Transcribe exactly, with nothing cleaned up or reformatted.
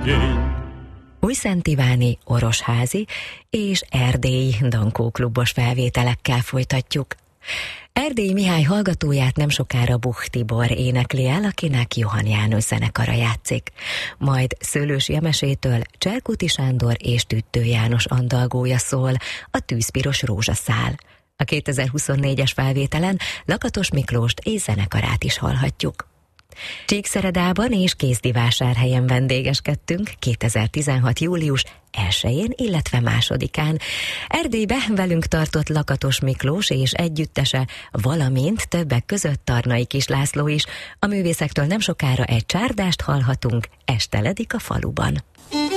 regény. Újszent Iváni, Orosházi és erdélyi dankóklubos felvételekkel folytatjuk. Erdélyi Mihály hallgatóját nem sokára Buch Tibor énekli el, akinek Johann János zenekara játszik. Majd Szőlősi Emesétől Cselkuti Sándor és Tüttő János andalgója szól, a Tűzpiros rózsaszál. A kétezer-huszonnégyes felvételen Lakatos Miklóst és zenekarát is hallhatjuk. Csíkszeredában és Kézdivásárhelyen vendégeskedtünk kétezer-tizenhat. július elsején, illetve másodikán. Erdélybe velünk tartott Lakatos Miklós és együttese, valamint többek között Tarnai Kis László is. A művészektől nem sokára egy csárdást hallhatunk, Esteledik a faluban.